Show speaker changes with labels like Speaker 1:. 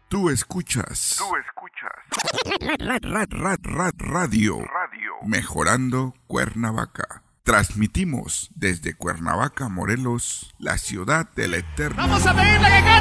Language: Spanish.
Speaker 1: Tú escuchas. Radio. Mejorando Cuernavaca. Transmitimos desde Cuernavaca, Morelos, la ciudad del eterno.
Speaker 2: ¡Vamos a pedirle que